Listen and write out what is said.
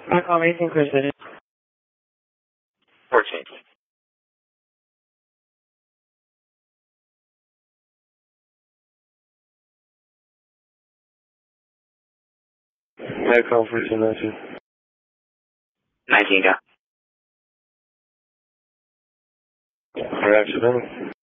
Amazing Precision. 14. Echo 1419. 19 got. For accidental.